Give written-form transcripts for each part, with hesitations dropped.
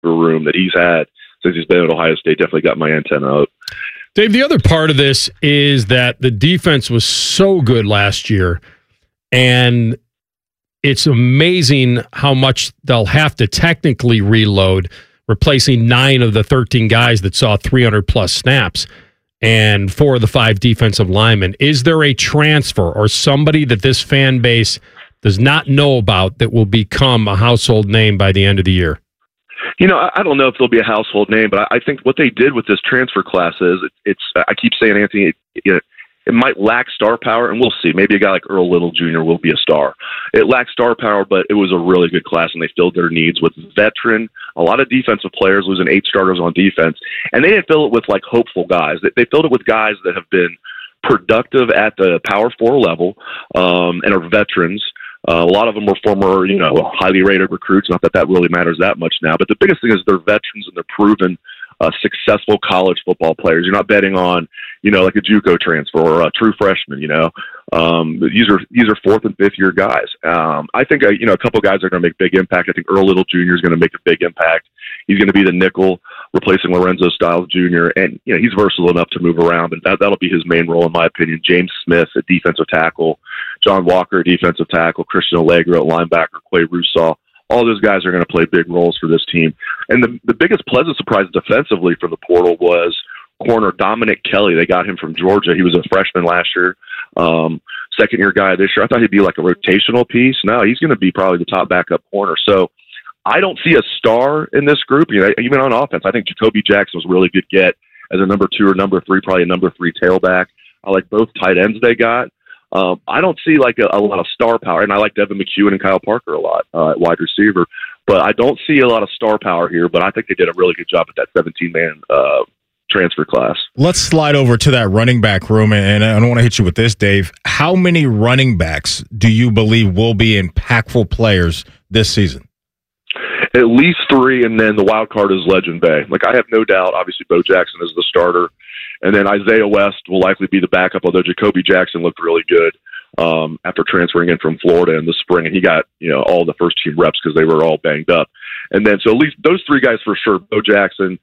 room that he's had since he's been at Ohio State definitely got my antenna up. Dave, the other part of this is that the defense was so good last year, and it's amazing how much they'll have to technically reload, replacing 9 of the 13 guys that saw 300-plus snaps and 4 of the 5 defensive linemen. Is there a transfer or somebody that this fan base does not know about that will become a household name by the end of the year? You know, I don't know if they'll be a household name, but I think what they did with this transfer class is I keep saying, Anthony, it might lack star power, and we'll see. Maybe a guy like Earl Little Jr. will be a star. It lacks star power, but it was a really good class, and they filled their needs with veteran, a lot of defensive players, losing 8 starters on defense. And they didn't fill it with, like, hopeful guys. They filled it with guys that have been productive at the Power 4 level and are veterans. A lot of them were former, highly rated recruits. Not that really matters that much now. But the biggest thing is they're veterans and they're proven successful college football players. You're not betting on, like a JUCO transfer or a true freshman. These are 4th and 5th year guys. I think a couple guys are going to make big impact. I think Earl Little Jr. is going to make a big impact. He's going to be the nickel, replacing Lorenzo Styles Jr. And he's versatile enough to move around, but that'll be his main role in my opinion. James Smith at defensive tackle, John Walker at defensive tackle, Christian Allegro at linebacker, Quay Russaw. All those guys are going to play big roles for this team. And the biggest pleasant surprise defensively from the portal was corner Dominic Kelly. They got him from Georgia. He was a freshman last year, second-year guy this year. I thought he'd be like a rotational piece. No, he's going to be probably the top backup corner. So I don't see a star in this group. Even on offense, I think Jacoby Jackson was a really good get as a number 2 or number 3, probably a number 3 tailback. I like both tight ends they got. I don't see like a lot of star power, and I like Devin McEwen and Kyle Parker a lot at wide receiver, but I don't see a lot of star power here, but I think they did a really good job at that 17-man transfer class. Let's slide over to that running back room, and I don't want to hit you with this, Dave. How many running backs do you believe will be impactful players this season? At least 3, and then the wild card is Legend Bay. Like, I have no doubt, obviously, Bo Jackson is the starter. And then Isaiah West will likely be the backup, although Jacoby Jackson looked really good after transferring in from Florida in the spring. And he got, all the first-team reps because they were all banged up. And then, so at least those 3 guys for sure, Bo Jackson,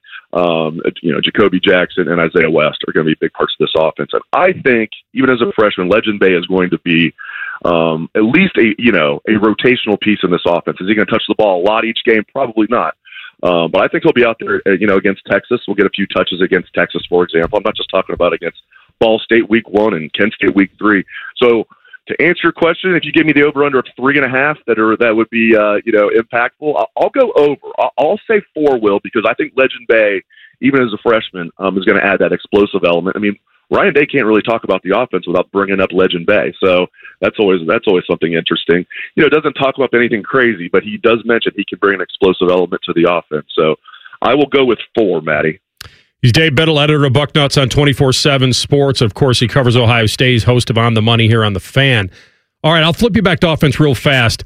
Jacoby Jackson, and Isaiah West are going to be big parts of this offense. And I think, even as a freshman, Legend Bay is going to be at least a rotational piece in this offense. Is he going to touch the ball a lot each game? Probably not. But I think he'll be out there, against Texas. We'll get a few touches against Texas, for example. I'm not just talking about against Ball State week 1 and Kent State week 3. So to answer your question, if you give me the over/under of 3.5 that would be, impactful, I'll go over. I'll say 4 will, because I think Legend Bay, even as a freshman, is going to add that explosive element. I mean, Ryan Day can't really talk about the offense without bringing up Legend Bay. So that's always something interesting. It doesn't talk about anything crazy, but he does mention he can bring an explosive element to the offense. So I will go with 4, Matty. He's Dave Biddle, editor of Bucknuts on 24/7 Sports. Of course, he covers Ohio State. He's host of On the Money here on The Fan. All right, I'll flip you back to offense real fast.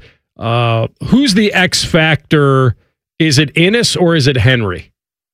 Who's the X factor? Is it Innis or is it Henry?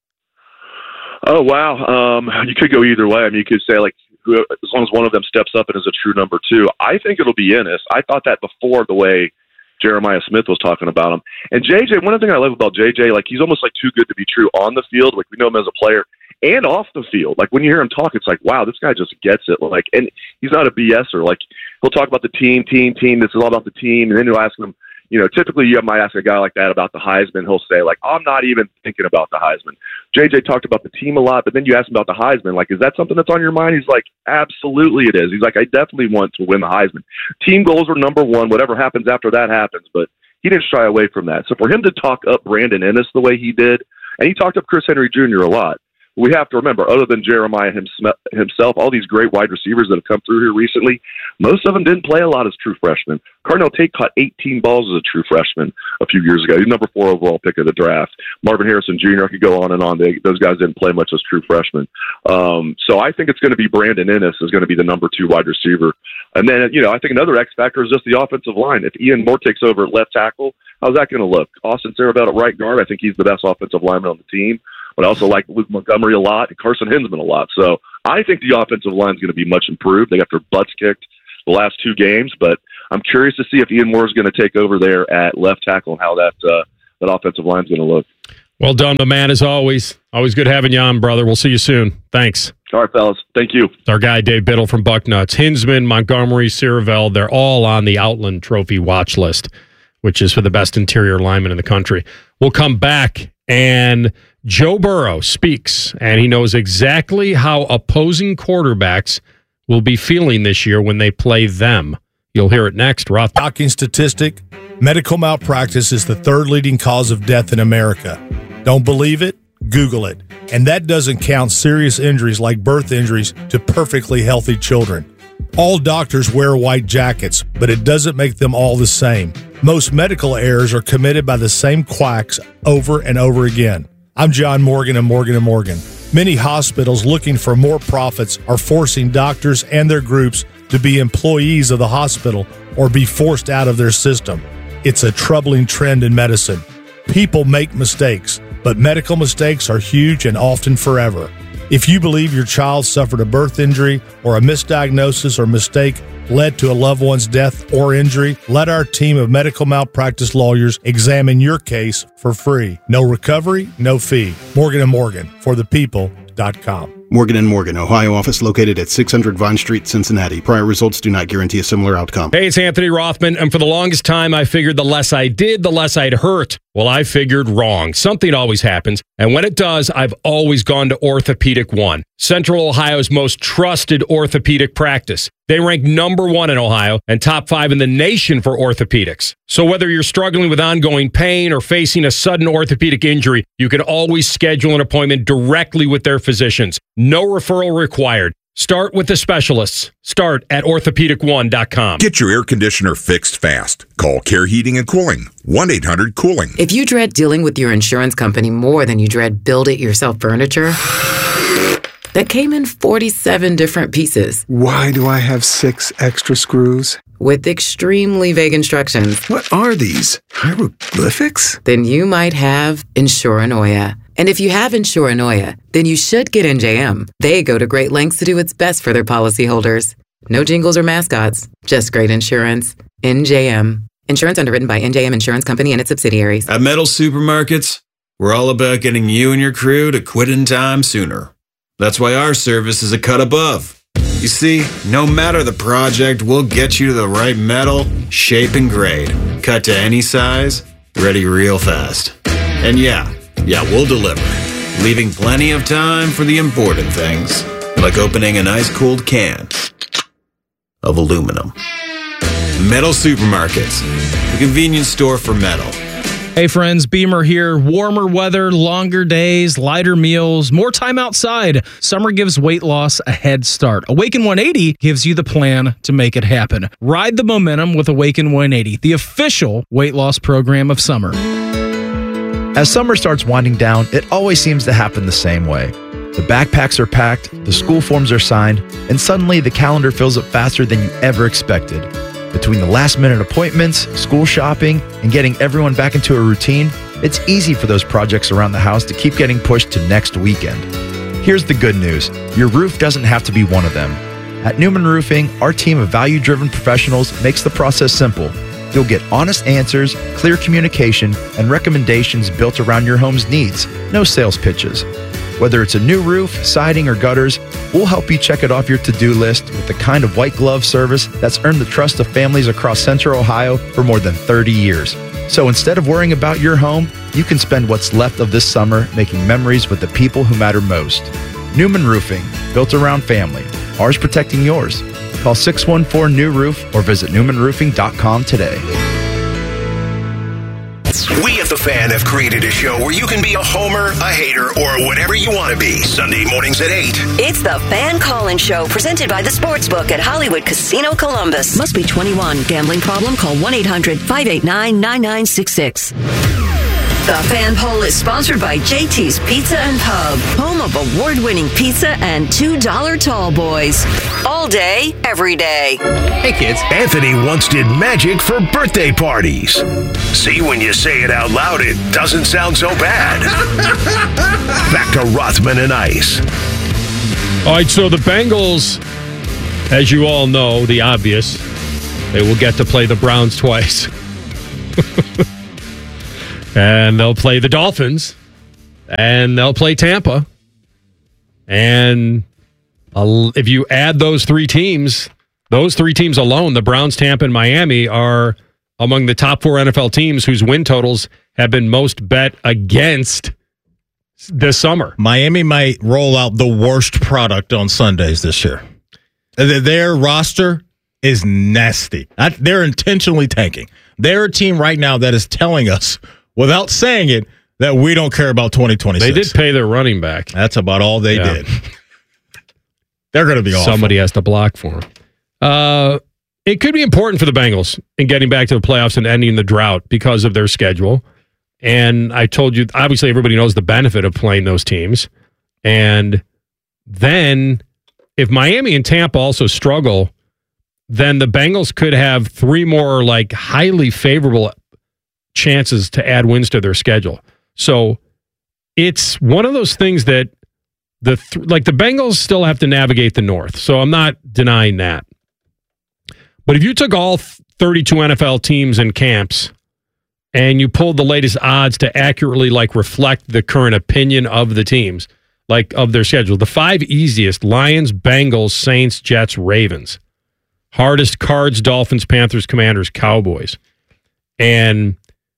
Oh, wow. You could go either way. I mean, you could say, like, as long as one of them steps up and is a true number 2. I think it'll be Innis. I thought that before, the way Jeremiah Smith was talking about him. And JJ, one of the things I love about JJ, like, he's almost like too good to be true on the field. Like, we know him as a player and off the field. Like, when you hear him talk, it's like, wow, this guy just gets it. Like, and he's not a BSer. Like, he'll talk about the team. This is all about the team. And then you'll ask him, typically you might ask a guy like that about the Heisman. He'll say, like, I'm not even thinking about the Heisman. JJ talked about the team a lot, but then you ask him about the Heisman. Like, is that something that's on your mind? He's like, absolutely it is. He's like, I definitely want to win the Heisman. Team goals are number 1. Whatever happens after that happens. But he didn't shy away from that. So for him to talk up Brandon Innis the way he did, and he talked up Chris Henry Jr. a lot, we have to remember, other than Jeremiah himself, all these great wide receivers that have come through here recently, most of them didn't play a lot as true freshmen. Cardinal Tate caught 18 balls as a true freshman a few years ago. He's number 4 overall pick of the draft. Marvin Harrison Jr., I could go on and on. Those guys didn't play much as true freshmen. So I think it's going to be Brandon Innis is going to be the number 2 wide receiver. And then, I think another X factor is just the offensive line. If Ian Moore takes over at left tackle, how's that going to look? Austin Sarabelt at right guard, I think he's the best offensive lineman on the team. But I also like Luke Montgomery a lot and Carson Hinsman a lot. So I think the offensive line is going to be much improved. They got their butts kicked the last 2 games, but I'm curious to see if Ian Moore is going to take over there at left tackle and how that offensive line is going to look. Well done, my man, as always. Always good having you on, brother. We'll see you soon. Thanks. All right, fellas. Thank you. It's our guy, Dave Biddle from Bucknuts. Hinsman, Montgomery, Sierraville, they're all on the Outland Trophy watch list, which is for the best interior lineman in the country. We'll come back, and Joe Burrow speaks, and he knows exactly how opposing quarterbacks will be feeling this year when they play them. You'll hear it next. Roth. Shocking statistic, medical malpractice is the third leading cause of death in America. Don't believe it? Google it. And that doesn't count serious injuries like birth injuries to perfectly healthy children. All doctors wear white jackets, but it doesn't make them all the same. Most medical errors are committed by the same quacks over and over again. I'm John Morgan of Morgan & Morgan. Many hospitals looking for more profits are forcing doctors and their groups to be employees of the hospital or be forced out of their system. It's a troubling trend in medicine. People make mistakes, but medical mistakes are huge and often forever. If you believe your child suffered a birth injury or a misdiagnosis or mistake led to a loved one's death or injury, let our team of medical malpractice lawyers examine your case for free. No recovery, no fee. Morgan & Morgan, for the people.com. Morgan & Morgan, Ohio office located at 600 Vine Street, Cincinnati. Prior results do not guarantee a similar outcome. Hey, it's Anthony Rothman, and for the longest time, I figured the less I did, the less I'd hurt. Well, I figured wrong. Something always happens, and when it does, I've always gone to Orthopedic One, Central Ohio's most trusted orthopedic practice. They rank #1 in Ohio and top 5 in the nation for orthopedics. So whether you're struggling with ongoing pain or facing a sudden orthopedic injury, you can always schedule an appointment directly with their physicians. No referral required. Start with the specialists. Start at orthopedic1.com. Get your air conditioner fixed fast. Call Care Heating and Cooling. 1-800-COOLING. If you dread dealing with your insurance company more than you dread build-it-yourself furniture that came in 47 different pieces. Why do I have 6 extra screws? With extremely vague instructions. What are these? Hieroglyphics? Then you might have Insuranoia. And if you have Insuranoia, then you should get NJM. They go to great lengths to do what's best for their policyholders. No jingles or mascots, just great insurance. NJM. Insurance underwritten by NJM Insurance Company and its subsidiaries. At Metal Supermarkets, we're all about getting you and your crew to quit in time sooner. That's why our service is a cut above. You see, no matter the project, we'll get you to the right metal, shape, and grade. Cut to any size, ready real fast. And yeah, we'll deliver, leaving plenty of time for the important things, like opening an ice-cold can of aluminum. Metal Supermarkets, the convenience store for metal. Hey friends, Beamer here. Warmer weather, longer days, lighter meals, more time outside. Summer gives weight loss a head start. Awaken 180 gives you the plan to make it happen. Ride the momentum with Awaken 180, the official weight loss program of summer. As summer starts winding down, it always seems to happen the same way. The backpacks are packed, the school forms are signed, and suddenly the calendar fills up faster than you ever expected. Between the last-minute appointments, school shopping, and getting everyone back into a routine, it's easy for those projects around the house to keep getting pushed to next weekend. Here's the good news. Your roof doesn't have to be one of them. At Newman Roofing, our team of value-driven professionals makes the process simple. You'll get honest answers, clear communication, and recommendations built around your home's needs. No sales pitches. Whether it's a new roof, siding, or gutters, we'll help you check it off your to-do list with the kind of white glove service that's earned the trust of families across Central Ohio for more than 30 years. So instead of worrying about your home, you can spend what's left of this summer making memories with the people who matter most. Newman Roofing, built around family. Ours protecting yours. Call 614-NEW-ROOF or visit newmanroofing.com today. We at The Fan have created a show where you can be a homer, a hater, or whatever you want to be. Sunday mornings at 8. It's The Fan Call-In Show, presented by the Sportsbook at Hollywood Casino Columbus. Must be 21. Gambling problem? Call 1-800-589-9966. The Fan Poll is sponsored by JT's Pizza and Pub, home of award-winning pizza and $2 tall boys. All day, every day. Hey kids, Anthony once did magic for birthday parties. See, when you say it out loud, it doesn't sound so bad. Back to Rothman and Ice. All right, so the Bengals, as you all know, the obvious, they will get to play the Browns twice. And they'll play the Dolphins and they'll play Tampa. And if you add those three teams alone, the Browns, Tampa, and Miami are among the top 4 NFL teams whose win totals have been most bet against this summer. Miami might roll out the worst product on Sundays this year. Their roster is nasty. They're intentionally tanking. They're a team right now that is telling us, without saying it, that we don't care about 2026. They did pay their running back. That's about all they did. They're going to be awful. Somebody has to block for them. It could be important for the Bengals in getting back to the playoffs and ending the drought because of their schedule. And I told you, obviously, everybody knows the benefit of playing those teams. And then if Miami and Tampa also struggle, then the Bengals could have 3 more like highly favorable chances to add wins to their schedule. So it's one of those things that the Bengals still have to navigate the North. So I'm not denying that. But if you took all 32 NFL teams and camps and you pulled the latest odds to accurately reflect the current opinion of the teams, of their schedule, the 5 easiest: Lions, Bengals, Saints, Jets, Ravens. Hardest: Cards, Dolphins, Panthers, Commanders, Cowboys. And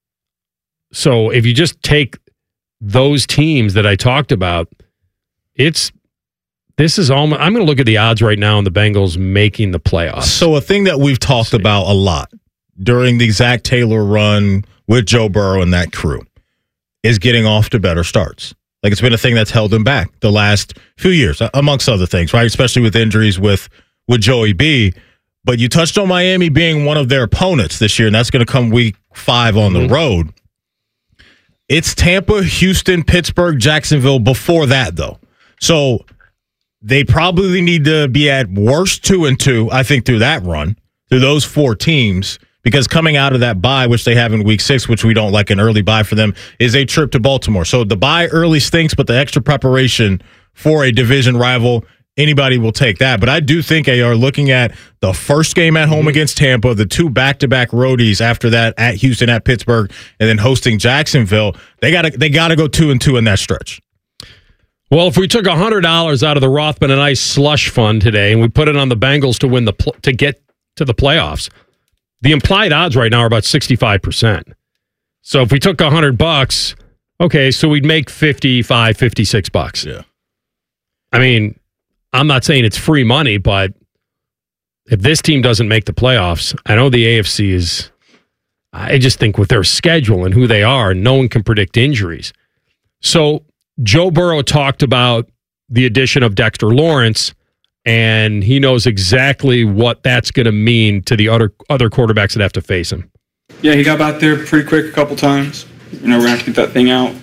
so if you just take those teams that I talked about, I'm going to look at the odds right now on the Bengals making the playoffs. So a thing that we've talked about a lot during the Zach Taylor run with Joe Burrow and that crew is getting off to better starts. It's been a thing that's held them back the last few years, amongst other things, right? Especially with injuries with Joey B. But you touched on Miami being one of their opponents this year, and that's going to come week 5 on the road. It's Tampa, Houston, Pittsburgh, Jacksonville before that, though. So they probably need to be at worst 2-2, I think, through that run, through those 4 teams, because coming out of that bye, which they have in week 6, which we don't like an early bye for them, is a trip to Baltimore. So the bye early stinks, but the extra preparation for a division rival, anybody will take that. But I do think they are looking at the first game at home against Tampa, the 2 back-to-back roadies after that at Houston, at Pittsburgh, and then hosting Jacksonville. They got to go 2-2 in that stretch. Well, if we took $100 out of the Rothman and Ice slush fund today and we put it on the Bengals to win to get to the playoffs, the implied odds right now are about 65%. So if we took $100, okay, so we'd make $55, $56. Yeah. I mean, I'm not saying it's free money, but if this team doesn't make the playoffs, I know the AFC is, I just think with their schedule and who they are, no one can predict injuries. So Joe Burrow talked about the addition of Dexter Lawrence, and he knows exactly what that's going to mean to the other quarterbacks that have to face him. Yeah, he got back there pretty quick a couple times. We're going to have to get that thing out.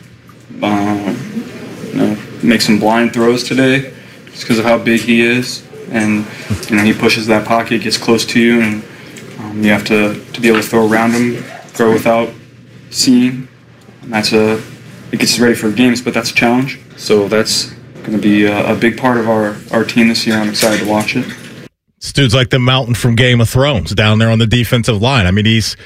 Make some blind throws today just because of how big he is. And, he pushes that pocket, gets close to you, and you have to be able to throw around him, throw without seeing. And it gets ready for games, but that's a challenge. So that's going to be a big part of our team this year. I'm excited to watch it. This dude's like the mountain from Game of Thrones down there on the defensive line. I mean, he's,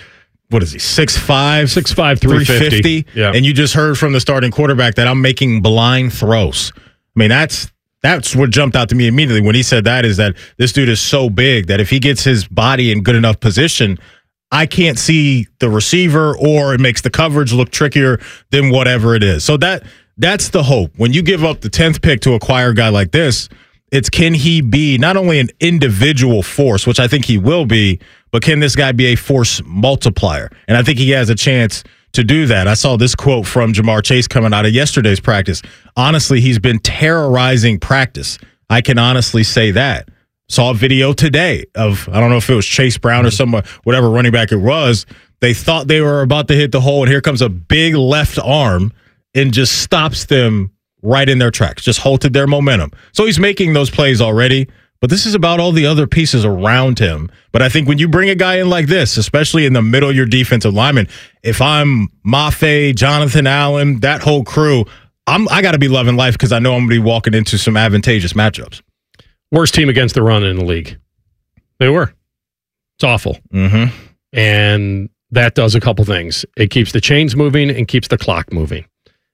6'5", 350. Yeah. And you just heard from the starting quarterback that I'm making blind throws. I mean, that's what jumped out to me immediately when he said that, is that this dude is so big that if he gets his body in good enough position, I can't see the receiver, or it makes the coverage look trickier than whatever it is. So that's the hope. When you give up the 10th pick to acquire a guy like this, it's, can he be not only an individual force, which I think he will be, but can this guy be a force multiplier? And I think he has a chance to do that. I saw this quote from Jamar Chase coming out of yesterday's practice. Honestly, he's been terrorizing practice. I can honestly say that. Saw a video today of, I don't know if it was Chase Brown or whatever running back it was. They thought they were about to hit the hole, and here comes a big left arm and just stops them right in their tracks, just halted their momentum. So he's making those plays already, but this is about all the other pieces around him. But I think when you bring a guy in like this, especially in the middle of your defensive lineman, if I'm Mafe, Jonathan Allen, that whole crew, I got to be loving life because I know I'm going to be walking into some advantageous matchups. Worst team against the run in the league. They were. It's awful. Mm-hmm. And that does a couple things. It keeps the chains moving and keeps the clock moving.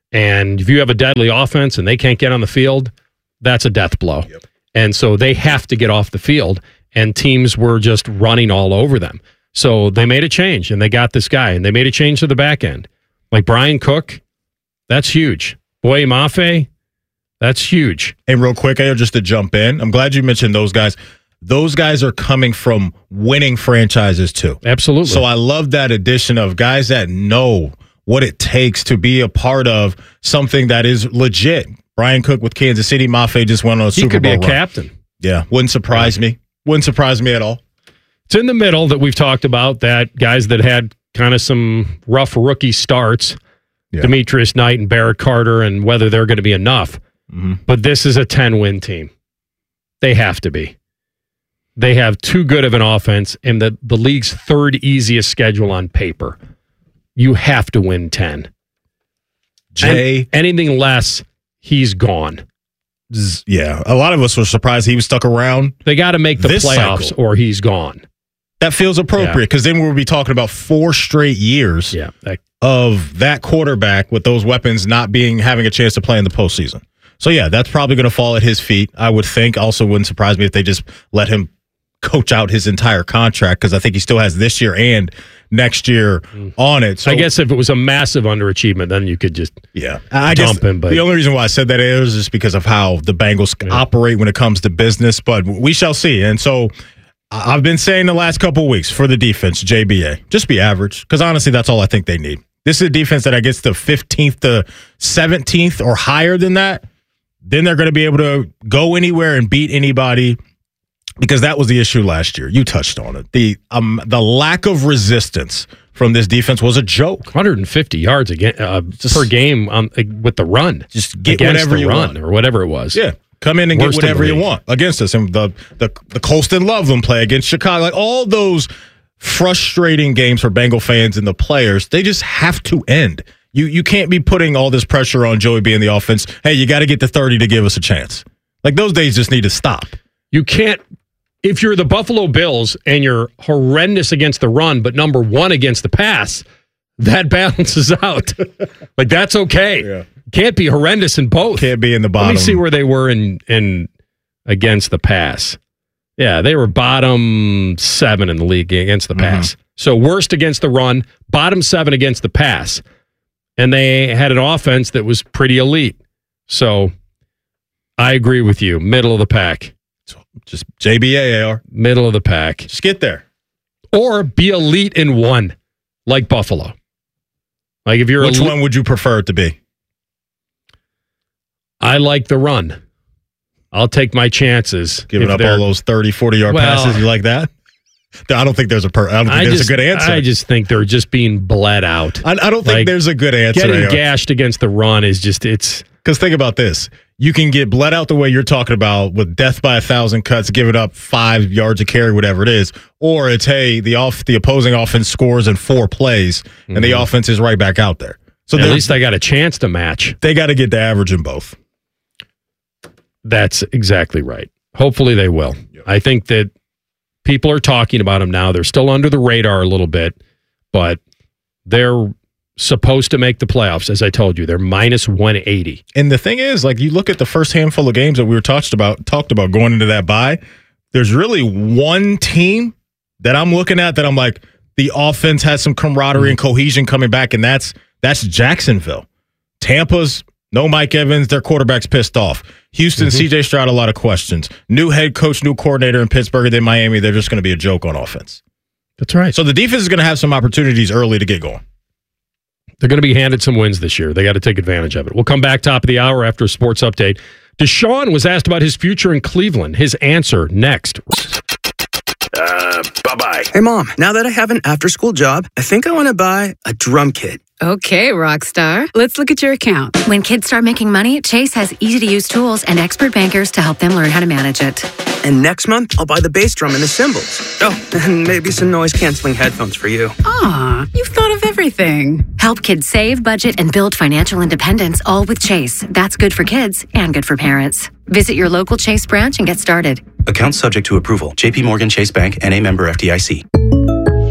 And if you have a deadly offense and they can't get on the field, that's a death blow. Yep. And so they have to get off the field, and teams were just running all over them. So they made a change, and they got this guy, and they made a change to the back end. Like Brian Cook, that's huge. Boye Mafe, that's huge. And real quick, just to jump in, I'm glad you mentioned those guys. Those guys are coming from winning franchises too. Absolutely. So I love that addition of guys that know what it takes to be a part of something that is legit. Brian Cook with Kansas City. Mafe just went on a Super Bowl run. He could be a run. captain. Yeah, wouldn't surprise me. Wouldn't surprise me at all. It's in the middle that we've talked about, that guys that had kind of some rough rookie starts, Demetrius Knight and Barrett Carter, and whether they're going to be enough. Mm-hmm. But this is a 10-win team. They have to be. They have too good of an offense and the league's third easiest schedule on paper. You have to win 10. Anything less, he's gone. Yeah, a lot of us were surprised he was stuck around. They got to make the playoffs cycle, or he's gone. That feels appropriate because then we'll be talking about 4 straight years of that quarterback with those weapons not having a chance to play in the postseason. So, yeah, that's probably going to fall at his feet, I would think. Also, wouldn't surprise me if they just let him coach out his entire contract, because I think he still has this year and next year on it. So I guess if it was a massive underachievement, then you could just dump him. But the only reason why I said that is just because of how the Bengals operate when it comes to business. But we shall see. And so I've been saying the last couple of weeks for the defense, JBA, just be average, because honestly, that's all I think they need. This is a defense that I guess the 15th to 17th or higher than that. Then they're going to be able to go anywhere and beat anybody, because that was the issue last year. You touched on it. The lack of resistance from this defense was a joke. 150 yards per game with the run. Just get whatever you want. Or whatever it was. Yeah. Come in and get whatever you want against us. And the Colston Loveland play against Chicago, like all those frustrating games for Bengal fans and the players, they just have to end. You can't be putting all this pressure on Joey B in the offense. Hey, you got to get to 30 to give us a chance. Like, those days just need to stop. You can't. If you're the Buffalo Bills and you're horrendous against the run, but number 1 against the pass, that balances out. Like, that's okay. Yeah. Can't be horrendous in both. Can't be in the bottom. Let me see where they were in against the pass. Yeah, they were bottom 7 in the league against the pass. So worst against the run, bottom 7 against the pass. And they had an offense that was pretty elite. So I agree with you. Middle of the pack. Just JBAR. Middle of the pack. Just get there. Or be elite in one, like Buffalo. Like if you're Which one would you prefer it to be? I like the run. I'll take my chances. Giving up all those 30, 40-yard passes, you like that? I don't think there's a good answer. I just think they're just being bled out. I don't think there's a good answer. Getting gashed against the run is just, it's... Because think about this. You can get bled out the way you're talking about with death by 1,000 cuts, giving up 5 yards a carry, whatever it is. Or it's, hey, the opposing offense scores in 4 plays, and the offense is right back out there. So at least I got a chance to match. They got to get the average in both. That's exactly right. Hopefully they will. Yep. I think that people are talking about them now. They're still under the radar a little bit, but they're supposed to make the playoffs. As I told you, they're minus 180. And the thing is, like, you look at the first handful of games that we were talked about going into that bye, there's really one team that I'm looking at that I'm like, the offense has some camaraderie and cohesion coming back, and that's Jacksonville. Tampa's no Mike Evans, their quarterback's pissed off. Houston, CJ Stroud, a lot of questions. New head coach, new coordinator in Pittsburgh, and then Miami, they're just going to be a joke on offense. That's right. So the defense is going to have some opportunities early to get going. They're going to be handed some wins this year. They got to take advantage of it. We'll come back top of the hour after a sports update. Deshaun was asked about his future in Cleveland. His answer next. Bye-bye. Hey, Mom, now that I have an after-school job, I think I want to buy a drum kit. Okay, Rockstar. Let's look at your account. When kids start making money, Chase has easy-to-use tools and expert bankers to help them learn how to manage it. And next month, I'll buy the bass drum and the cymbals. Oh, and maybe some noise-canceling headphones for you. Aw, you've thought of everything. Help kids save, budget, and build financial independence, all with Chase. That's good for kids and good for parents. Visit your local Chase branch and get started. Account subject to approval. JP Morgan Chase Bank, N.A. member FDIC.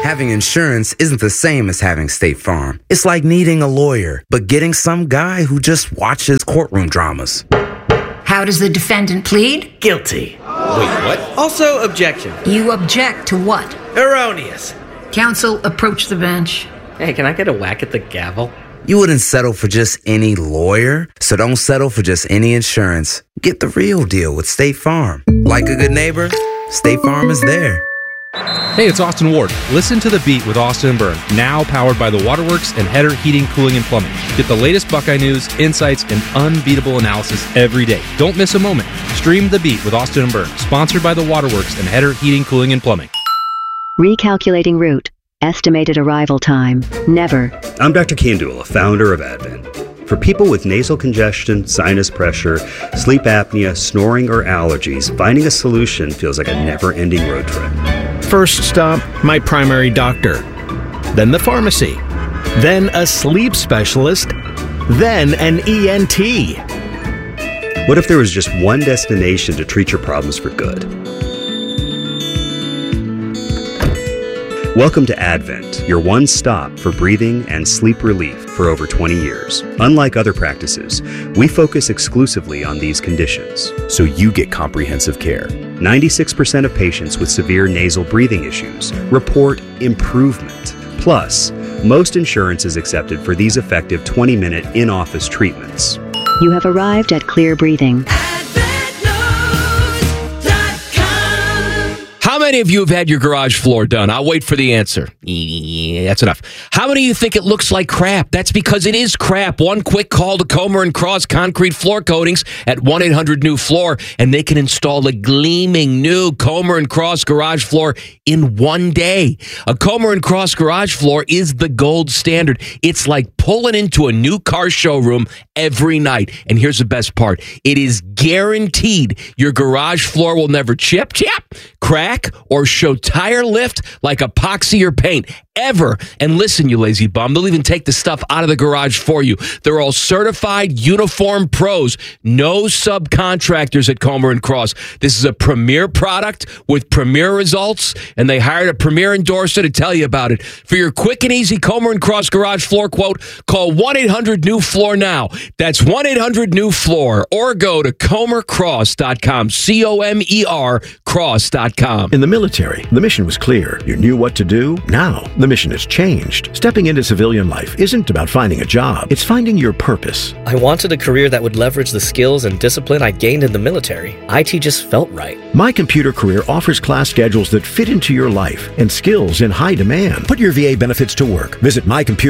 Having insurance isn't the same as having State Farm. It's like needing a lawyer, but getting some guy who just watches courtroom dramas. How does the defendant plead? Guilty. Wait, what? Also, objection. You object to what? Erroneous. Counsel, approach the bench. Hey, can I get a whack at the gavel? You wouldn't settle for just any lawyer, so don't settle for just any insurance. Get the real deal with State Farm. Like a good neighbor, State Farm is there. Hey, it's Austin Ward. Listen to The Beat with Austin and Byrne, now powered by the Waterworks and Header Heating, Cooling, and Plumbing. Get the latest Buckeye news, insights, and unbeatable analysis every day. Don't miss a moment. Stream The Beat with Austin and Byrne, sponsored by the Waterworks and Header Heating, Cooling, and Plumbing. Recalculating route. Estimated arrival time. Never. I'm Dr. Kandula, founder of Advent. For people with nasal congestion, sinus pressure, sleep apnea, snoring, or allergies, finding a solution feels like a never-ending road trip. First stop, my primary doctor. Then the pharmacy. Then a sleep specialist. Then an ENT. What if there was just one destination to treat your problems for good? Welcome to Advent, your one stop for breathing and sleep relief for over 20 years. Unlike other practices, we focus exclusively on these conditions, so you get comprehensive care. 96% of patients with severe nasal breathing issues report improvement. Plus, most insurance is accepted for these effective 20-minute in-office treatments. You have arrived at Clear Breathing. How many of you have had your garage floor done? I'll wait for the answer. Yeah, that's enough. How many of you think it looks like crap? That's because it is crap. One quick call to Comer & Cross Concrete Floor Coatings at 1-800-NEW-FLOOR, and they can install a gleaming new Comer & Cross garage floor in one day. A Comer & Cross garage floor is the gold standard. It's like pulling into a new car showroom every night. And here's the best part. It is guaranteed your garage floor will never chip, crack, or show tire lift like epoxy or paint ever. And listen, you lazy bum, they'll even take the stuff out of the garage for you. They're all certified uniform pros, no subcontractors at Comer & Cross. This is a premier product with premier results, and they hired a premier endorser to tell you about it. For your quick and easy Comer & Cross garage floor quote, call 1-800-NEW-FLOOR now. That's 1-800-NEW-FLOOR, or go to comercross.com, C-O-M-E-R cross.com. In the military, the mission was clear. You knew what to do. Now, the mission has changed. Stepping into civilian life isn't about finding a job. It's finding your purpose. I wanted a career that would leverage the skills and discipline I gained in the military. IT just felt right. My Computer Career offers class schedules that fit into your life and skills in high demand. Put your VA benefits to work. Visit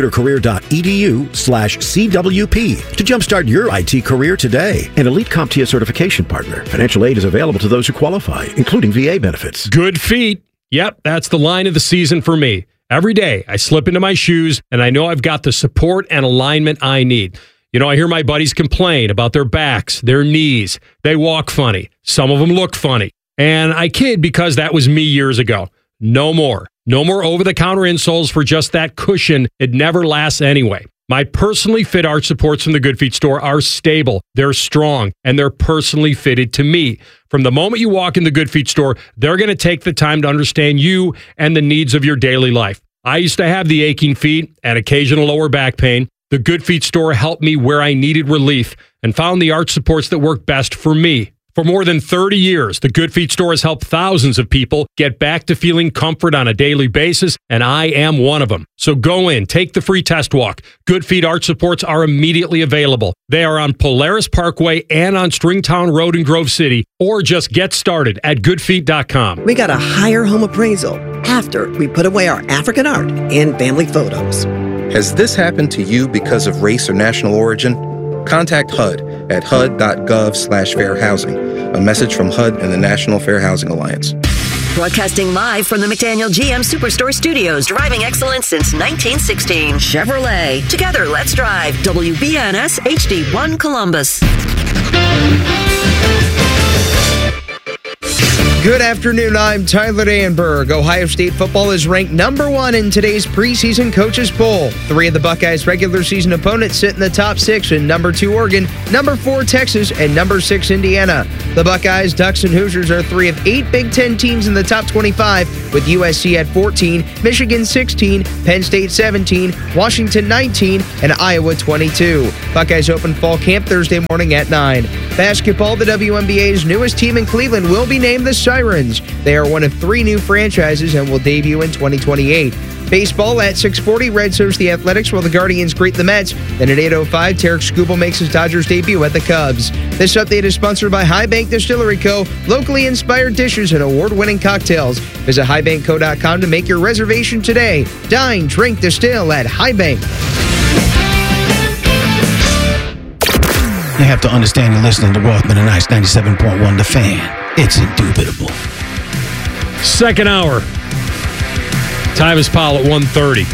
mycomputercareer.edu/CWP to jumpstart your IT career today. An Elite CompTIA certification partner. Financial aid is available to those who qualify, including VA benefits. Good feet. Yep, that's the line of the season for me. Every day, I slip into my shoes, and I know I've got the support and alignment I need. You know, I hear my buddies complain about their backs, their knees. They walk funny. Some of them look funny. And I kid because that was me years ago. No more. No more over-the-counter insoles for just that cushion. It never lasts anyway. My personally fit arch supports from the Good Feet store are stable, they're strong, and they're personally fitted to me. From the moment you walk in the Good Feet store, they're going to take the time to understand you and the needs of your daily life. I used to have the aching feet and occasional lower back pain. The Good Feet store helped me where I needed relief and found the arch supports that work best for me. For more than 30 years, the Good Feet store has helped thousands of people get back to feeling comfort on a daily basis, and I am one of them. So go in, take the free test walk. Good Feet arch supports are immediately available. They are on Polaris Parkway and on Stringtown Road in Grove City, or just get started at goodfeet.com. We got a higher home appraisal after we put away our African art and family photos. Has this happened to you because of race or national origin? Contact HUD at hud.gov/fair housing. A message from HUD and the National Fair Housing Alliance. Broadcasting live from the McDaniel GM Superstore Studios, driving excellence since 1916. Chevrolet. Together, let's drive. WBNS HD1 Columbus. Good afternoon, I'm Tyler Danberg. Ohio State football is ranked number 1 in today's preseason coaches poll. 3 of the Buckeyes' regular season opponents sit in the top 6, in number 2 Oregon, number 4 Texas, and number 6 Indiana. The Buckeyes, Ducks, and Hoosiers are 3 of 8 Big Ten teams in the top 25, with USC at 14, Michigan 16, Penn State 17, Washington 19, and Iowa 22. Buckeyes open fall camp Thursday morning at 9. Basketball, the WNBA's newest team in Cleveland will be named the Sirens. They are one of 3 new franchises and will debut in 2028. Baseball at 6:40, Reds host the Athletics while the Guardians greet the Mets. Then at 8:05, Tarek Skubal makes his Dodgers debut at the Cubs. This update is sponsored by High Bank Distillery Co., locally inspired dishes and award-winning cocktails. Visit highbankco.com to make your reservation today. Dine, drink, distill at High Bank. You have to understand you're listening to Rothman and Ice 97.1 The Fan. It's indubitable. Second hour. Tyvis Powell at 1:30.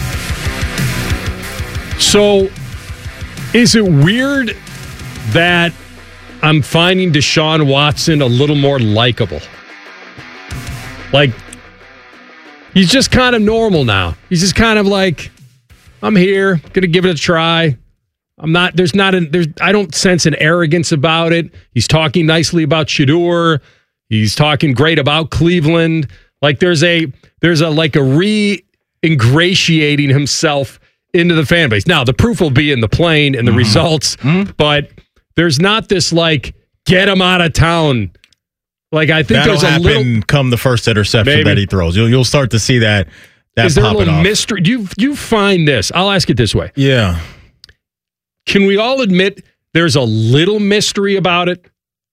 So, is it weird that I'm finding Deshaun Watson a little more likable? Like, he's just kind of normal now. He's just kind of like, I'm here, going to give it a try. I don't sense an arrogance about it. He's talking nicely about Shedeur. He's talking great about Cleveland. Like there's a re-ingratiating himself into the fan base. Now the proof will be in the playing and the results, but there's not this like get him out of town. Like I think that'll there's a little come the first interception that he throws. You'll start to see that. Is there a little off. mystery? Do you find this? I'll ask it this way. Yeah. Can we all admit there's a little mystery about it?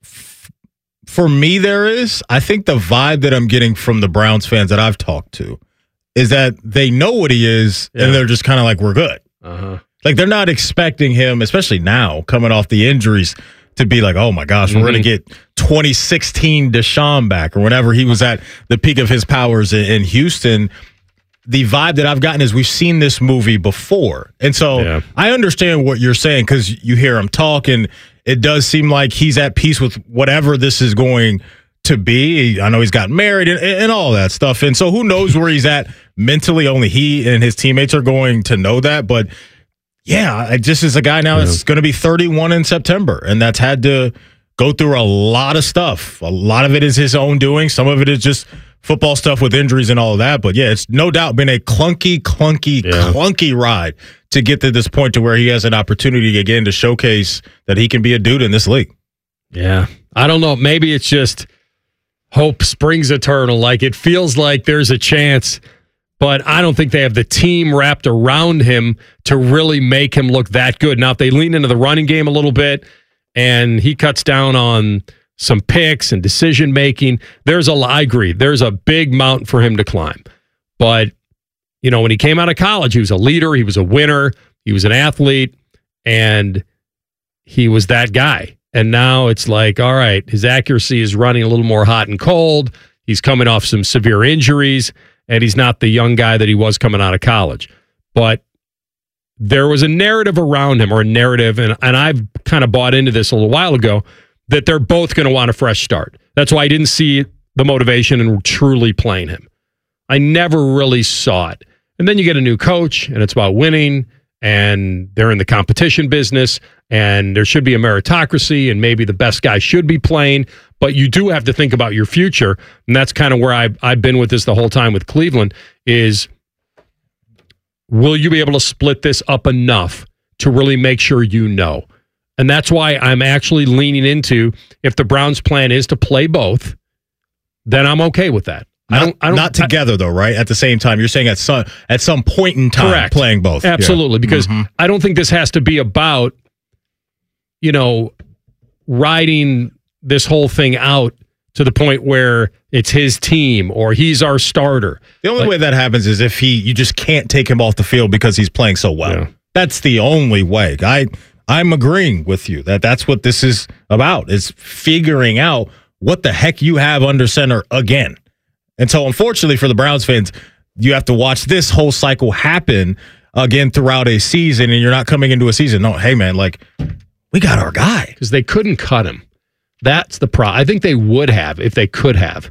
For me, there is. I think the vibe that I'm getting from the Browns fans that I've talked to is that they know what he is, and they're just kind of like, we're good. Like, they're not expecting him, especially now, coming off the injuries, to be like, oh, my gosh, we're going to get 2016 Deshaun back, or whenever he was at the peak of his powers in Houston. The vibe that I've gotten is we've seen this movie before. And so I understand what you're saying because you hear him talk, and it does seem like he's at peace with whatever this is going to be. I know he's gotten married and all that stuff. And so who knows where he's at mentally? Only he and his teammates are going to know that. But yeah, I just as a guy now that's going to be 31 in September, and that's had to go through a lot of stuff. A lot of it is his own doing. Some of it is just football stuff with injuries and all of that. But yeah, it's no doubt been a clunky ride to get to this point to where he has an opportunity again to showcase that he can be a dude in this league. Yeah. I don't know. Maybe it's just hope springs eternal. Like it feels like there's a chance, but I don't think they have the team wrapped around him to really make him look that good. Now, if they lean into the running game a little bit and he cuts down on some picks and decision making, I agree, there's a big mountain for him to climb. But, you know, when he came out of college, he was a leader, he was a winner, he was an athlete, and he was that guy. And now it's like, all right, his accuracy is running a little more hot and cold. He's coming off some severe injuries, and he's not the young guy that he was coming out of college. But there was a narrative around him, and I've kind of bought into this a little while ago, that they're both going to want a fresh start. That's why I didn't see the motivation in truly playing him. I never really saw it. And then you get a new coach, and it's about winning, and they're in the competition business, and there should be a meritocracy, and maybe the best guy should be playing, but you do have to think about your future, and that's kind of where I've been with this the whole time with Cleveland, is will you be able to split this up enough to really make sure you know? And that's why I'm actually leaning into, if the Browns' plan is to play both, then I'm okay with that. Not together, though, right? At the same time, you're saying at some point in time, correct, playing both. Absolutely, because I don't think this has to be about, you know, riding this whole thing out to the point where it's his team or he's our starter. The only way that happens is if you just can't take him off the field because he's playing so well. Yeah. That's the only way. I'm agreeing with you that's what this is about, is figuring out what the heck you have under center again. And so, unfortunately for the Browns fans, you have to watch this whole cycle happen again throughout a season, and you're not coming into a season. No, hey, man, like, we got our guy. Because they couldn't cut him. That's the problem. I think they would have if they could have.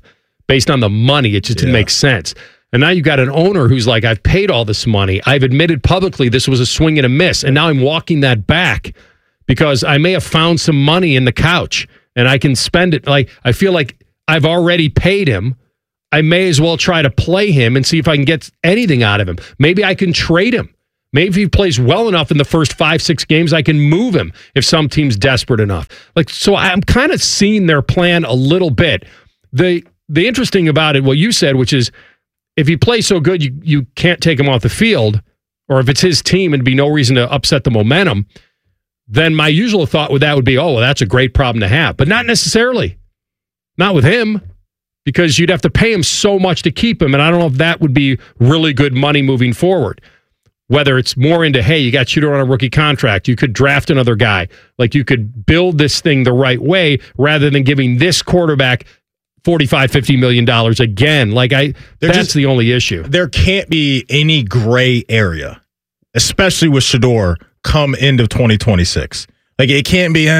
based on the money. It just didn't make sense. And now you've got an owner who's like, I've paid all this money. I've admitted publicly this was a swing and a miss. And now I'm walking that back because I may have found some money in the couch and I can spend it. Like, I feel like I've already paid him. I may as well try to play him and see if I can get anything out of him. Maybe I can trade him. Maybe if he plays well enough in the first 5-6 games, I can move him if some team's desperate enough. Like, so I'm kind of seeing their plan a little bit. The interesting about it, what you said, which is, if he plays so good, you can't take him off the field, or if it's his team and be no reason to upset the momentum, then my usual thought with that would be, oh, well, that's a great problem to have. But not necessarily. Not with him, because you'd have to pay him so much to keep him, and I don't know if that would be really good money moving forward. Whether it's more into, hey, you got Shedeur on a rookie contract, you could draft another guy. Like, you could build this thing the right way rather than giving this quarterback $45-50 million again. Like, that's the only issue. There can't be any gray area, especially with Shedeur come end of 2026. Like, it can't be,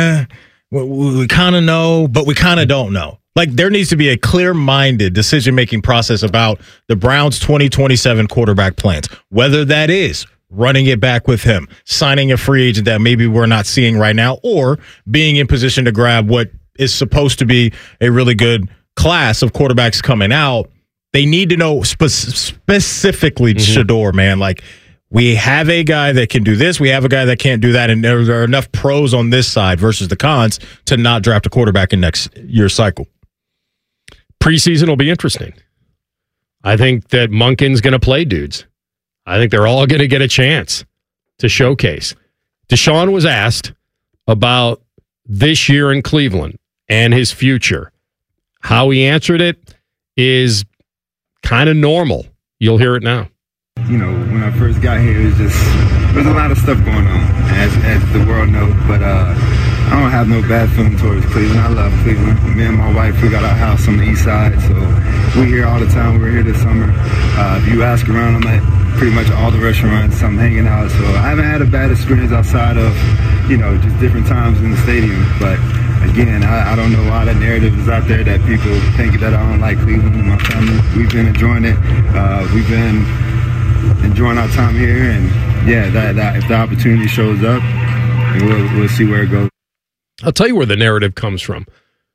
we kind of know, but we kind of don't know. Like, there needs to be a clear-minded decision-making process about the Browns' 2027 quarterback plans, whether that is running it back with him, signing a free agent that maybe we're not seeing right now, or being in position to grab what is supposed to be a really good class of quarterbacks coming out. They need to know specifically Shedeur, man. Like, we have a guy that can do this, we have a guy that can't do that, and there are enough pros on this side versus the cons to not draft a quarterback in next year's cycle. Preseason will be interesting. I think that Monken's going to play dudes. I think they're all going to get a chance to showcase. Deshaun was asked about this year in Cleveland and his future. How he answered it is kind of normal. You'll hear it now. You know, when I first got here, there's a lot of stuff going on, as the world knows, but I don't have no bad feeling towards Cleveland. I love Cleveland. Me and my wife, we got our house on the east side, so we're here all the time. We're here this summer. If you ask around, I'm at pretty much all the restaurants. I'm hanging out, so I haven't had a bad experience outside of, you know, just different times in the stadium, but again, I don't know why that narrative is out there that people think that I don't like Cleveland. And my family, we've been enjoying it. We've been enjoying our time here, and yeah, that if the opportunity shows up, we'll see where it goes. I'll tell you where the narrative comes from.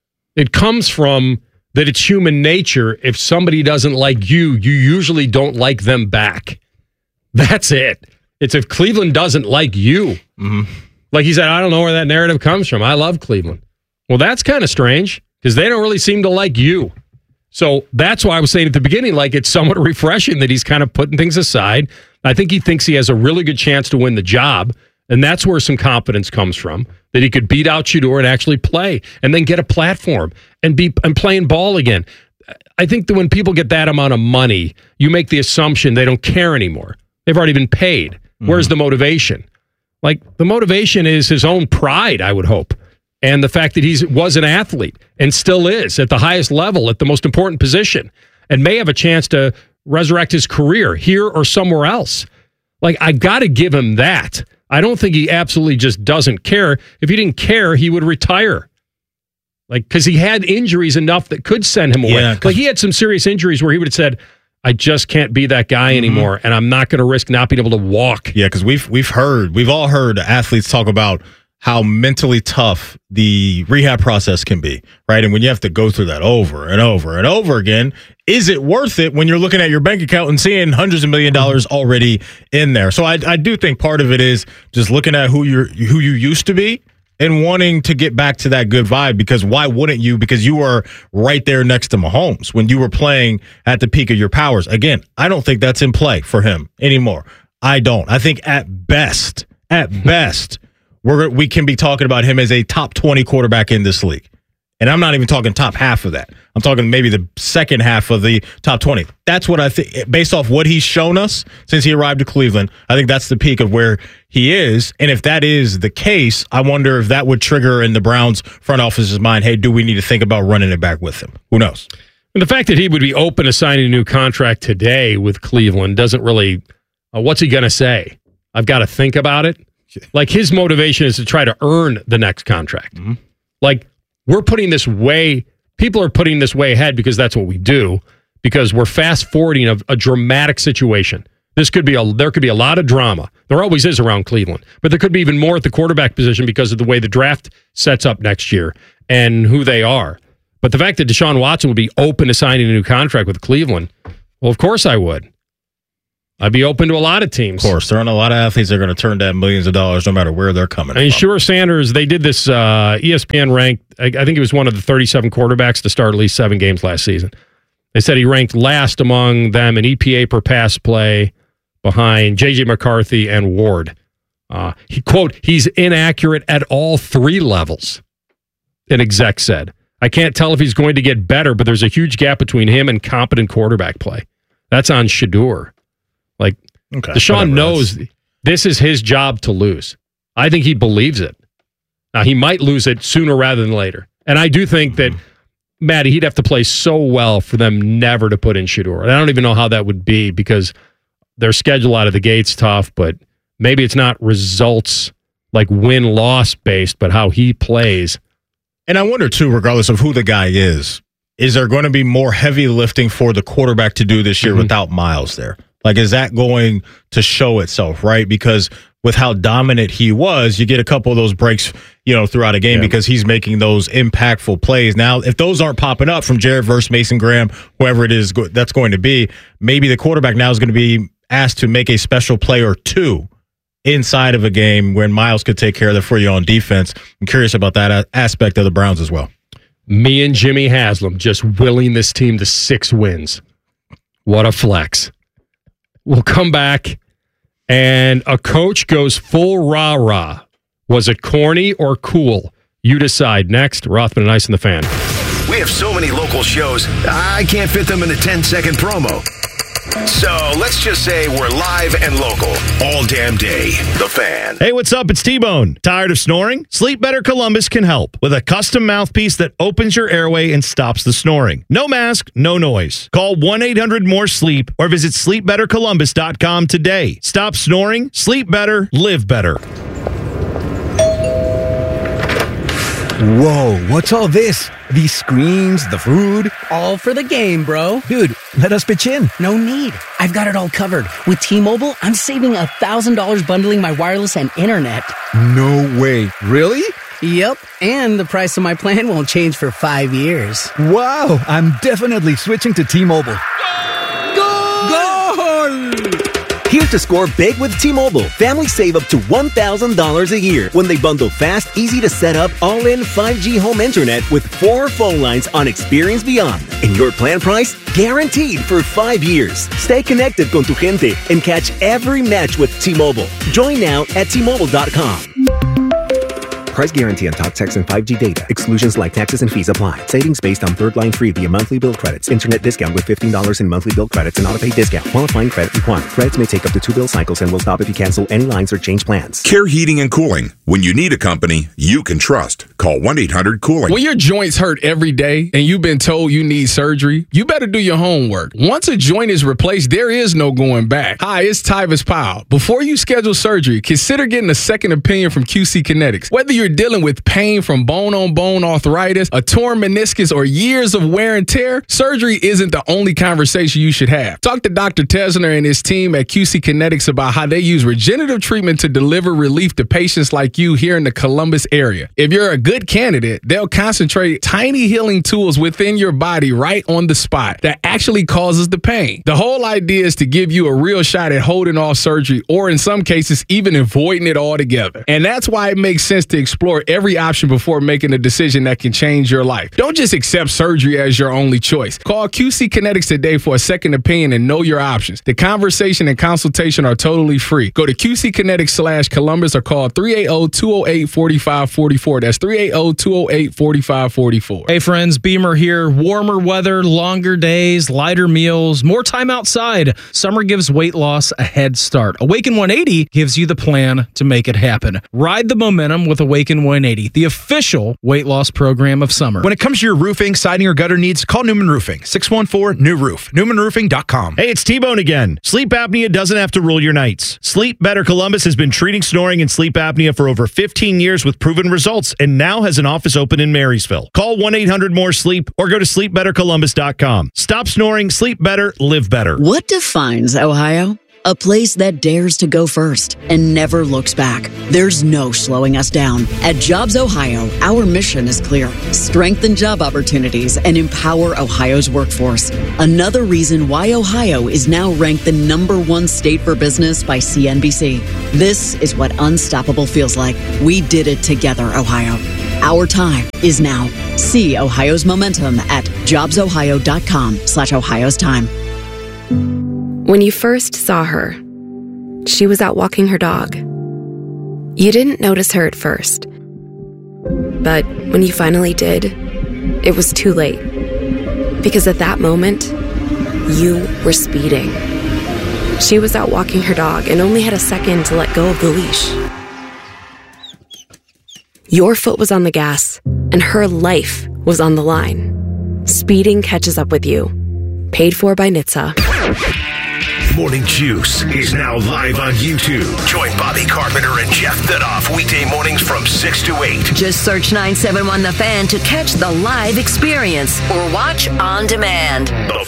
It comes from that it's human nature. If somebody doesn't like you, you usually don't like them back. That's it. It's if Cleveland doesn't like you. Mm-hmm. Like he said, I don't know where that narrative comes from. I love Cleveland. Well, that's kind of strange because they don't really seem to like you. So that's why I was saying at the beginning, like, it's somewhat refreshing that he's kind of putting things aside. I think he thinks he has a really good chance to win the job, and that's where some confidence comes from, that he could beat out Shedeur and actually play and then get a platform and playing ball again. I think that when people get that amount of money, you make the assumption they don't care anymore. They've already been paid. Mm-hmm. Where's the motivation? Like, the motivation is his own pride, I would hope. And the fact that he was an athlete and still is at the highest level at the most important position and may have a chance to resurrect his career here or somewhere else. Like, I got to give him that. I don't think he absolutely just doesn't care. If he didn't care, he would retire. Like, because he had injuries enough that could send him away. Yeah, like, he had some serious injuries where he would have said, I just can't be that guy anymore, and I'm not going to risk not being able to walk. Yeah, because we've all heard athletes talk about how mentally tough the rehab process can be, right? And when you have to go through that over and over and over again, is it worth it when you're looking at your bank account and seeing hundreds of $millions already in there? So I do think part of it is just looking at who you used to be and wanting to get back to that good vibe, because why wouldn't you? Because you were right there next to Mahomes when you were playing at the peak of your powers. Again, I don't think that's in play for him anymore. I don't. I think at best, we can be talking about him as a top 20 quarterback in this league. And I'm not even talking top half of that. I'm talking maybe the second half of the top 20. That's what I think, based off what he's shown us since he arrived to Cleveland. I think that's the peak of where he is. And if that is the case, I wonder if that would trigger in the Browns front office's mind, hey, do we need to think about running it back with him? Who knows? And the fact that he would be open to signing a new contract today with Cleveland doesn't really, what's he going to say? I've got to think about it. Like, his motivation is to try to earn the next contract. Mm-hmm. Like, we're putting this way people are putting this way ahead because that's what we do, because we're fast forwarding a dramatic situation. There could be a lot of drama. There always is around Cleveland, but there could be even more at the quarterback position because of the way the draft sets up next year and who they are. But the fact that Deshaun Watson would be open to signing a new contract with Cleveland, well, of course I would. I'd be open to a lot of teams. Of course, there aren't a lot of athletes that are going to turn down millions of dollars no matter where they're coming from. Sure, Sanders, they did this ESPN ranked, I think he was one of the 37 quarterbacks to start at least 7 games last season. They said he ranked last among them in EPA per pass play behind J.J. McCarthy and Ward. He's inaccurate at all 3 levels, an exec said. I can't tell if he's going to get better, but there's a huge gap between him and competent quarterback play. That's on Shedeur. Deshaun knows this is his job to lose. I think he believes it. Now, he might lose it sooner rather than later. And I do think that, Matty, he'd have to play so well for them never to put in Shedeur. And I don't even know how that would be because their schedule out of the gate's tough, but maybe it's not results like win-loss based, but how he plays. And I wonder, too, regardless of who the guy is there going to be more heavy lifting for the quarterback to do this year without Miles there? Is that going to show itself, right? Because with how dominant he was, you get a couple of those breaks, throughout a game because he's making those impactful plays. Now, if those aren't popping up from Jared Verse, Mason Graham, whoever it is that's going to be, maybe the quarterback now is going to be asked to make a special play or 2 inside of a game when Miles could take care of it for you on defense. I'm curious about that aspect of the Browns as well. Me and Jimmy Haslam just willing this team to 6 wins. What a flex. We'll come back, and a coach goes full rah-rah. Was it corny or cool? You decide. Next, Rothman and Ice and the Fan. We have so many local shows, I can't fit them in a 10-second promo. So let's just say we're live and local all damn day. The Fan. Hey, what's up? It's T-Bone. Tired of snoring? Sleep Better Columbus can help with a custom mouthpiece that opens your airway and stops the snoring. No mask, no noise. Call 1-800-MORE-SLEEP or visit sleepbettercolumbus.com today. Stop snoring, sleep better, live better. Whoa, what's all this? These screens, the food? All for the game, bro. Dude, let us pitch in. No need. I've got it all covered. With T-Mobile, I'm saving $1,000 bundling my wireless and internet. No way. Really? Yep. And the price of my plan won't change for 5 years. Wow, I'm definitely switching to T-Mobile. Goal! Here's to score big with T-Mobile. Families save up to $1,000 a year when they bundle fast, easy to set up, all-in 5G home internet with 4 phone lines on Experience Beyond. And your plan price? Guaranteed for 5 years. Stay connected con tu gente and catch every match with T-Mobile. Join now at T-Mobile.com. Price guarantee on top text and 5G data. Exclusions like taxes and fees apply. Savings based on third line free via monthly bill credits. Internet discount with $15 in monthly bill credits and auto-pay discount. Qualifying credit required. Credits may take up to 2 bill cycles and will stop if you cancel any lines or change plans. Care Heating and Cooling. When you need a company you can trust, call 1-800-COOLING. When your joints hurt every day and you've been told you need surgery, you better do your homework. Once a joint is replaced, there is no going back. Hi, it's Tyvis Powell. Before you schedule surgery, consider getting a second opinion from QC Kinetics. Whether you're dealing with pain from bone-on-bone arthritis, a torn meniscus, or years of wear and tear, surgery isn't the only conversation you should have. Talk to Dr. Tesner and his team at QC Kinetics about how they use regenerative treatment to deliver relief to patients like you here in the Columbus area. If you're a good candidate, they'll concentrate tiny healing tools within your body right on the spot that actually causes the pain. The whole idea is to give you a real shot at holding off surgery, or in some cases, even avoiding it altogether. And that's why it makes sense to explore every option before making a decision that can change your life. Don't just accept surgery as your only choice. Call QC Kinetics today for a second opinion and know your options. The conversation and consultation are totally free. Go to QCKinetics/Columbus or call 380-208-4544. That's 380-208-4544. Hey friends, Beamer here. Warmer weather, longer days, lighter meals, more time outside. Summer gives weight loss a head start. Awaken 180 gives you the plan to make it happen. Ride the momentum with Awaken Awaken 180, the official weight loss program of summer. When it comes to your roofing, siding, or gutter needs, call Newman Roofing. 614-NEW-ROOF. NewmanRoofing.com. Hey, it's T-Bone again. Sleep apnea doesn't have to rule your nights. Sleep Better Columbus has been treating snoring and sleep apnea for over 15 years with proven results and now has an office open in Marysville. Call 1-800-MORE-SLEEP or go to sleepbettercolumbus.com. Stop snoring, sleep better, live better. What defines Ohio? A place that dares to go first and never looks back. There's no slowing us down. At Jobs Ohio, our mission is clear. Strengthen job opportunities and empower Ohio's workforce. Another reason why Ohio is now ranked the #1 state for business by CNBC. This is what unstoppable feels like. We did it together, Ohio. Our time is now. See Ohio's momentum at jobsohio.com/Ohio's time. When you first saw her, she was out walking her dog. You didn't notice her at first. But when you finally did, it was too late. Because at that moment, you were speeding. She was out walking her dog and only had a second to let go of the leash. Your foot was on the gas, and her life was on the line. Speeding catches up with you. Paid for by NHTSA. Morning Juice is now live on YouTube. Join Bobby Carpenter and Jeff Thidoff weekday mornings from 6 to 8. Just search 971 The Fan to catch the live experience or watch on demand. The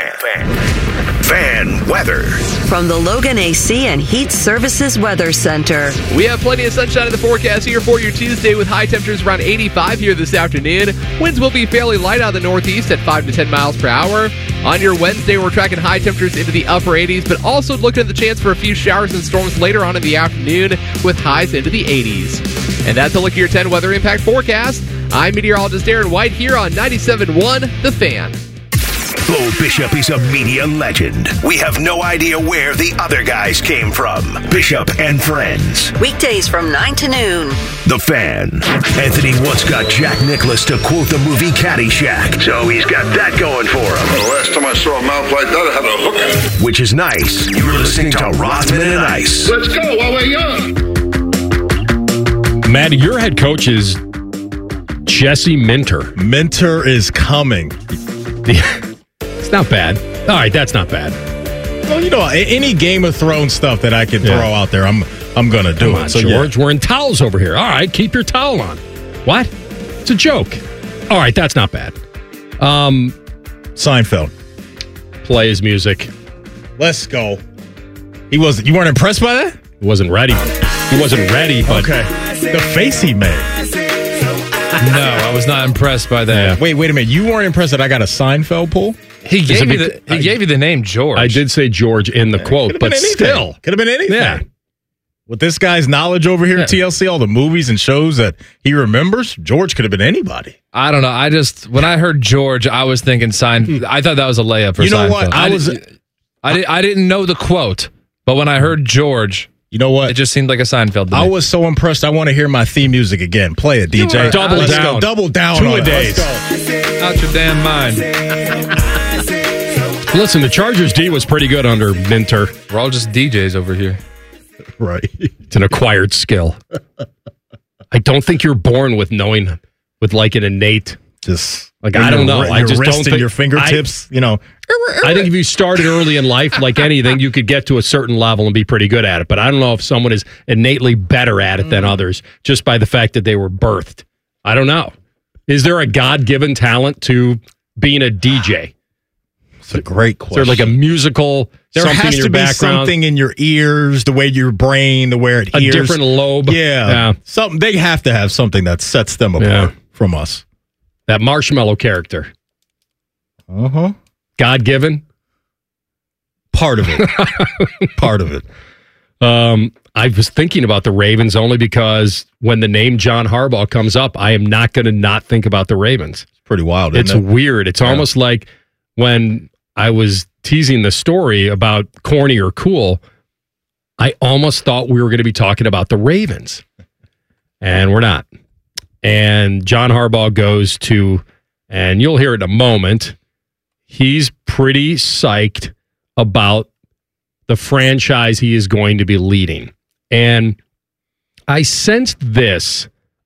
Fan weather. From the Logan AC and Heat Services Weather Center. We have plenty of sunshine in the forecast here for your Tuesday with high temperatures around 85 here this afternoon. Winds will be fairly light out of the northeast at 5 to 10 miles per hour. On your Wednesday, we're tracking high temperatures into the upper 80s, but also looking at the chance for a few showers and storms later on in the afternoon with highs into the 80s. And that's a look at your 10 weather impact forecast. I'm meteorologist Aaron White here on 97.1 The Fan. Bo Bishop is a media legend. We have no idea where the other guys came from. Bishop and Friends. Weekdays from 9 to noon. The Fan. Anthony once got Jack Nicklaus to quote the movie Caddyshack, so he's got that going for him. The last time I saw a mouth like that, I had a hook. Which is nice. You're listening to Rothman and Ice. Let's go while we're young. Matt, your head coach is Jesse Minter. Minter is coming. It's not bad. All right, that's not bad. Well, you know, any Game of Thrones stuff that I can throw out there, I'm gonna do it. So George, we're in towels over here. All right, keep your towel on. What? It's a joke. All right, that's not bad. Seinfeld. Play his music. Let's go. You weren't impressed by that? He wasn't ready. He wasn't ready, but okay. The face he made. No, I was not impressed by that. Yeah. Wait a minute. You weren't impressed that I got a Seinfeld pull? He gave you the name George. I did say George in the quote, but still. Could have been anything. Yeah. With this guy's knowledge over here at TLC, all the movies and shows that he remembers, George could have been anybody. I don't know. When I heard George, I was thinking Seinfeld. I thought that was a layup for Seinfeld. You know what? I didn't know the quote, but when I heard George, you know what? It just seemed like a Seinfeld to me. I was so impressed. I want to hear my theme music again. Play it, DJ. Double down. Double down. 2 a days. Out your damn mind. Listen, the Chargers D was pretty good under Minter. We're all just DJs over here. Right. It's an acquired skill. I don't think you're born with knowing, with like an innate. Just like I don't know. I just don't think your fingertips. I think if you started early in life, like anything, you could get to a certain level and be pretty good at it. But I don't know if someone is innately better at it than others just by the fact that they were birthed. I don't know. Is there a God-given talent to being a DJ? It's a great question. Is there like a musical something has in your to be background? Something in your ears, the way your brain, the way it hears. A different lobe. Yeah. Something. They have to have something that sets them apart from us. That marshmallow character. Uh-huh. God-given? Part of it. Part of it. I was thinking about the Ravens only because when the name John Harbaugh comes up, I am not going to not think about the Ravens. It's pretty wild, It's isn't it? weird. It's almost like when I was teasing the story about corny or cool, I almost thought we were going to be talking about the Ravens. And we're not. And John Harbaugh goes to, and you'll hear it in a moment, he's pretty psyched about the franchise he is going to be leading. And I sensed this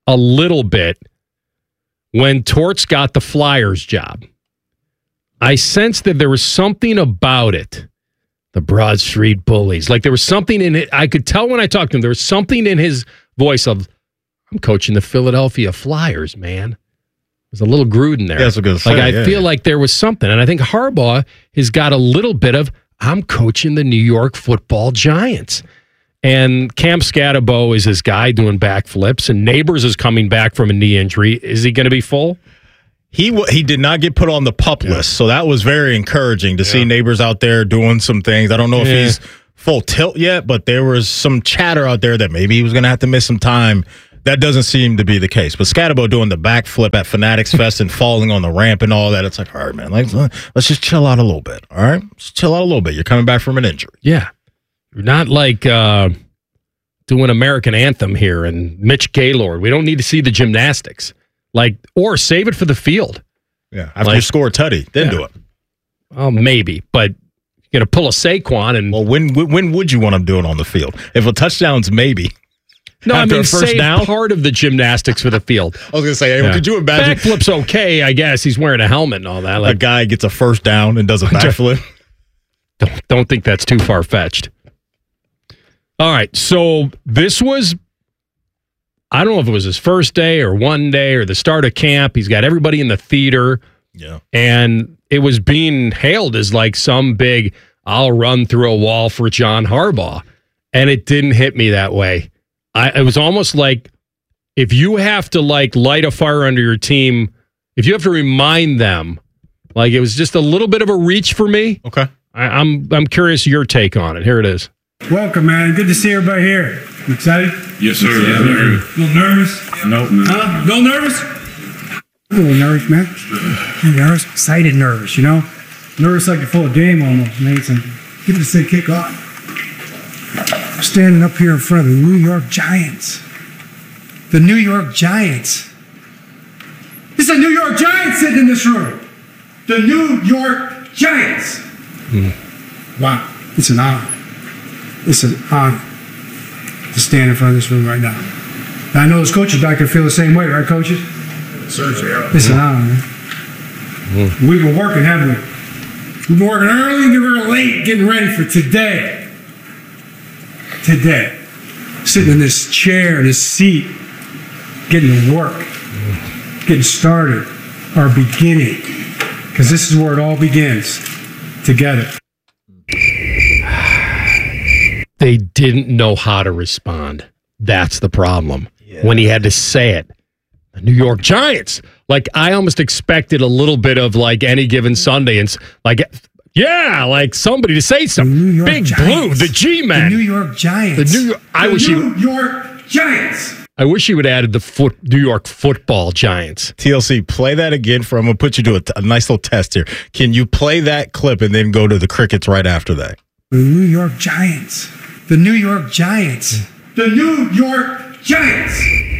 a little bit when Torts got the Flyers job. I sensed that there was something about it. The Broad Street Bullies. Like there was something in it. I could tell when I talked to him, there was something in his voice of, I'm coaching the Philadelphia Flyers, man. There's a little Gruden there. That's what I was gonna say, I feel like there was something. And I think Harbaugh has got a little bit of, I'm coaching the New York Football Giants. And Cam Scatterbo is his guy doing backflips, and Neighbors is coming back from a knee injury. Is he going to be full? He did not get put on the PUP list, so that was very encouraging to see Neighbors out there doing some things. I don't know if he's full tilt yet, but there was some chatter out there that maybe he was going to have to miss some time. That doesn't seem to be the case. But Scatterbo doing the backflip at Fanatics Fest and falling on the ramp and all that, it's like, all right, man, let's just chill out a little bit, all right? Just chill out a little bit. You're coming back from an injury. Yeah. You're not like doing American Anthem here and Mitch Gaylord. We don't need to see the gymnastics. Or save it for the field. Yeah, after you score a tutty, then do it. Well, maybe, but you're going to pull a Saquon. And well, when would you want to do it on the field? If a touchdown's maybe. No, after I mean, a first save down? part of the gymnastics for the field. I was going to say, could you imagine? Backflip's okay, I guess. He's wearing a helmet and all that. A guy gets a first down and does a backflip. Don't think that's too far-fetched. All right, so this was, I don't know if it was his first day or one day or the start of camp. He's got everybody in the theater. Yeah. And it was being hailed as like some big, I'll run through a wall for John Harbaugh. And it didn't hit me that way. It was almost like if you have to light a fire under your team, if you have to remind them, it was just a little bit of a reach for me. Okay. I'm curious your take on it. Here it is. Welcome, man. Good to see everybody here. You excited? Yes, sir. Yeah, a little nervous? Nope. Huh? A little nervous? I'm a little nervous, man. I'm nervous. Excited nervous, you know? Nervous like before a game almost, man. So get this thing kick off. I'm standing up here in front of the New York Giants. The New York Giants. It's the New York Giants sitting in this room. The New York Giants. Wow. It's an honor. It's an honor to stand in front of this room right now. And I know those coaches back there feel the same way, right, coaches? Certainly. It's an honor, man. We've been working, haven't we? We've been working early and we're late getting ready for today. Today. Sitting in this chair, in this seat, getting to work, getting started, our beginning. Because this is where it all begins, together. They didn't know how to respond. That's the problem. When he had to say it. The New York Giants. I almost expected a little bit of Any Given Sunday and somebody to say something. Big Giants. Blue, the G-Man. The New York Giants. New York Giants. I wish he would have added the New York Football Giants. TLC, play that again I'm going to put you to a nice little test here. Can you play that clip and then go to the Crickets right after that? The New York Giants. The New York Giants. The New York Giants.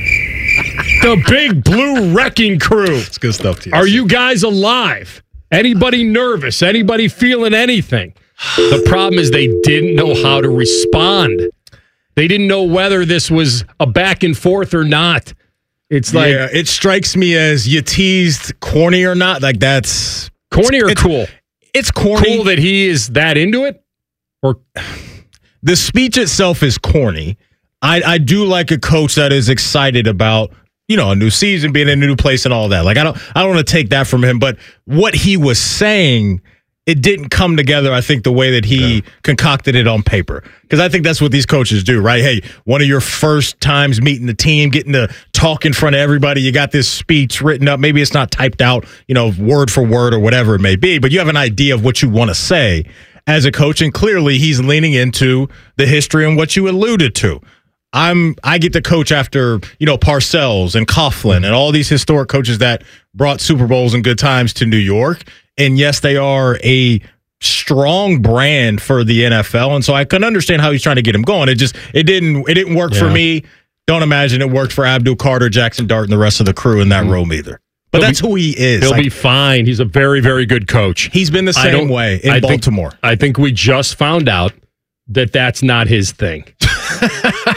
The Big Blue Wrecking Crew. It's good stuff, TLC. Are you guys alive? Anybody nervous? Anybody feeling anything? The problem is they didn't know how to respond. They didn't know whether this was a back and forth or not. It's it strikes me as you teased corny or not. That's corny or cool? It's corny. Cool that he is that into it? Or the speech itself is corny. I do like a coach that is excited about, a new season, being in a new place and all that. I don't want to take that from him, but what he was saying, it didn't come together, I think, the way that he concocted it on paper. Because I think that's what these coaches do, right? Hey, one of your first times meeting the team, getting to talk in front of everybody, you got this speech written up. Maybe it's not typed out, word for word or whatever it may be, but you have an idea of what you want to say as a coach, and clearly he's leaning into the history and what you alluded to. I get to coach after, Parcells and Coughlin and all these historic coaches that brought Super Bowls and good times to New York. And yes, they are a strong brand for the NFL. And so I can understand how he's trying to get him going. It didn't work for me. Don't imagine it worked for Abdul Carter, Jackson Dart, and the rest of the crew in that room either. But that's who he is. He'll be fine. He's a very, very good coach. He's been the same way in Baltimore. I think we just found out that that's not his thing.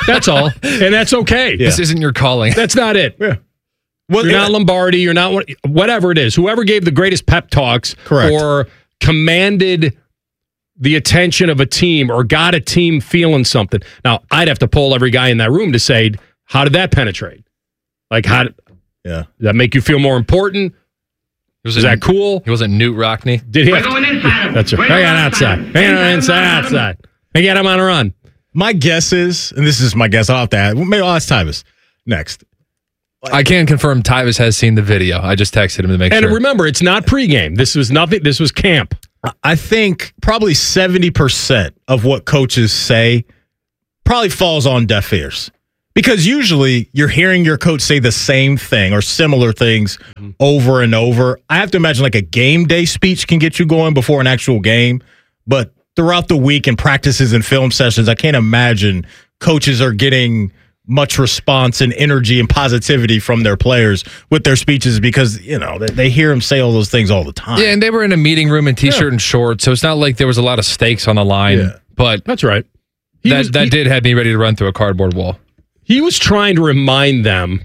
That's all. And that's okay. This isn't your calling. That's not it. Yeah. You're not Lombardi. You're not whatever it is. Whoever gave the greatest pep talks or commanded the attention of a team or got a team feeling something. Now, I'd have to poll every guy in that room to say, how did that penetrate? Like, does that make you feel more important? Is that cool? He wasn't Newt Rockney. Did he? That's right. Hang on outside. Outside. And get him on a run. My guess is, and this is my guess, I'll have to add, maybe I'll ask Tyvus next. I can confirm Tyvus has seen the video. I just texted him to make sure. And remember, it's not pregame. This was nothing. This was camp. I think probably 70% of what coaches say probably falls on deaf ears. Because usually you're hearing your coach say the same thing or similar things over and over. I have to imagine like a game day speech can get you going before an actual game. But throughout the week and practices and film sessions, I can't imagine coaches are getting much response and energy and positivity from their players with their speeches because, they hear them say all those things all the time. Yeah, and they were in a meeting room in T-shirt and shorts, so it's not like there was a lot of stakes on the line. Yeah. But that's right. That did have me ready to run through a cardboard wall. He was trying to remind them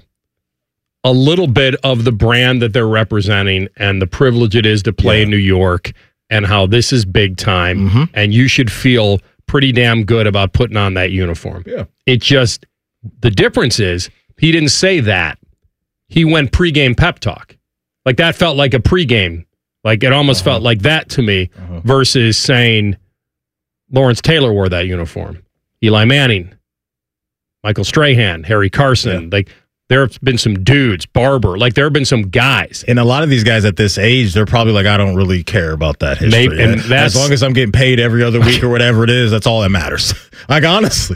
a little bit of the brand that they're representing and the privilege it is to play in New York and how this is big time and you should feel pretty damn good about putting on that uniform. Yeah. The difference is he didn't say that. He went pregame pep talk. Like that felt like a pregame. Like it almost felt like that to me versus saying Lawrence Taylor wore that uniform. Eli Manning, Michael Strahan, Harry Carson. Like there have been some dudes, Barber. Like there have been some guys. And a lot of these guys at this age, they're probably like, I don't really care about that history. Maybe, and as long as I'm getting paid every other week or whatever it is, that's all that matters. Like honestly,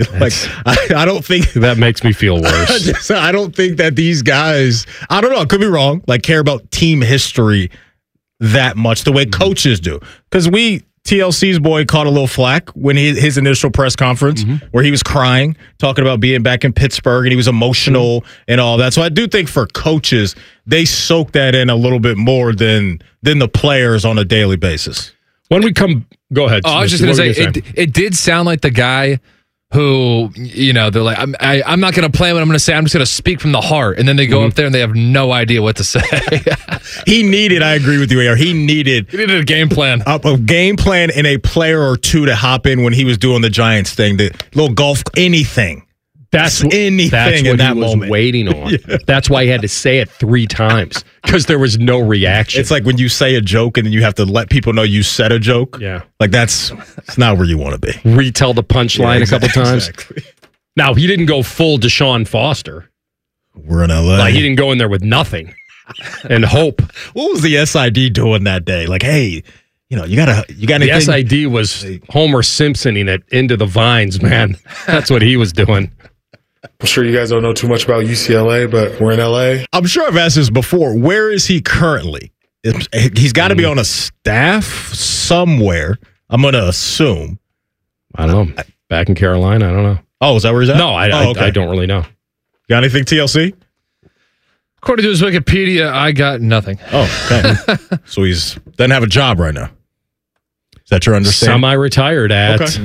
I don't think that makes me feel worse. I don't think that these guys, I don't know, I could be wrong, like care about team history that much the way coaches do. Because TLC's boy caught a little flack when his initial press conference where he was crying, talking about being back in Pittsburgh, and he was emotional and all that. So I do think for coaches, they soak that in a little bit more than the players on a daily basis. When we come, go ahead. Oh, I was just going to say, it did sound like the guy who, they're like, I'm not going to play what I'm going to say. I'm just going to speak from the heart. And then they go up there and they have no idea what to say. I agree with you, AR. He needed a game plan. A game plan and a player or two to hop in when he was doing the Giants thing, the little golf, anything. That's anything what in that he was moment. Waiting on. That's why he had to say it 3 times because there was no reaction. It's like when you say a joke and then you have to let people know you said a joke. Yeah. Like it's not where you want to be. Retell the punchline a couple times. Exactly. Now, he didn't go full Deshaun Foster. We're in LA. Like, he didn't go in there with nothing and hope. What was the SID doing that day? Like, hey, you got anything? The SID was Homer Simpsoning it into the vines, man. That's what he was doing. I'm sure you guys don't know too much about UCLA, but we're in LA. I'm sure I've asked this before. Where is he currently? He's got to be on a staff somewhere, I'm going to assume. I don't know. Back in Carolina, I don't know. Oh, is that where he's at? No, I don't really know. Got anything, TLC? According to his Wikipedia, I got nothing. Oh, okay. So he doesn't have a job right now. Is that your understanding? Semi-retired at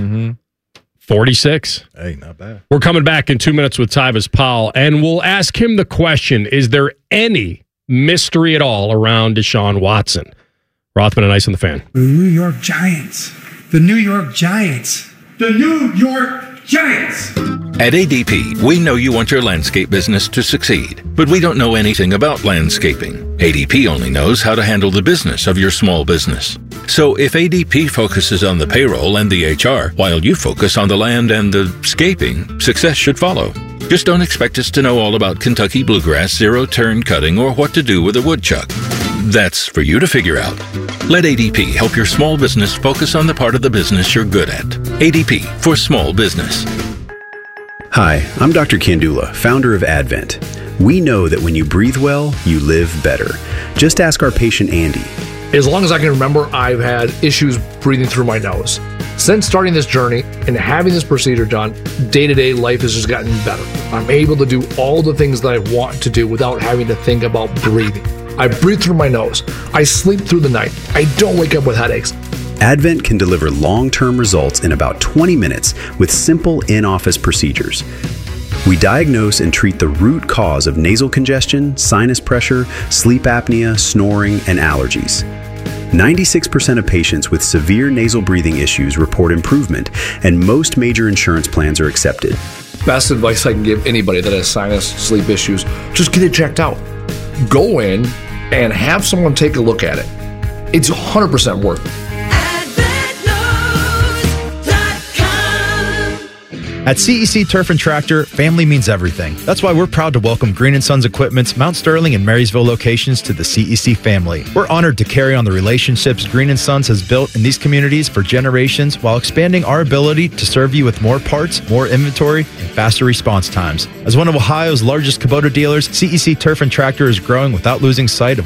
46. Hey, not bad. We're coming back in 2 minutes with Tyvus Powell, and we'll ask him the question, is there any mystery at all around Deshaun Watson? Rothman and Ice on the Fan. The New York Giants. The New York Giants. The New York Giants. At ADP, we know you want your landscape business to succeed, but we don't know anything about landscaping. ADP only knows how to handle the business of your small business. So if ADP focuses on the payroll and the HR, while you focus on the land and the scaping, success should follow. Just don't expect us to know all about Kentucky bluegrass, zero-turn cutting, or what to do with a woodchuck. That's for you to figure out. Let ADP help your small business focus on the part of the business you're good at. ADP for small business. Hi, I'm Dr. Kandula, founder of Advent. We know that when you breathe well, you live better. Just ask our patient Andy. As long as I can remember, I've had issues breathing through my nose. Since starting this journey and having this procedure done, day-to-day life has just gotten better. I'm able to do all the things that I want to do without having to think about breathing. I breathe through my nose. I sleep through the night. I don't wake up with headaches. Advent can deliver long-term results in about 20 minutes with simple in-office procedures. We diagnose and treat the root cause of nasal congestion, sinus pressure, sleep apnea, snoring, and allergies. 96% of patients with severe nasal breathing issues report improvement, and most major insurance plans are accepted. Best advice I can give anybody that has sinus, sleep issues, just get it checked out. Go in and have someone take a look at it. It's 100% worth it. At CEC Turf and Tractor, family means everything. That's why we're proud to welcome Green & Sons Equipment's Mount Sterling and Marysville locations to the CEC family. We're honored to carry on the relationships Green & Sons has built in these communities for generations while expanding our ability to serve you with more parts, more inventory, and faster response times. As one of Ohio's largest Kubota dealers, CEC Turf and Tractor is growing without losing sight of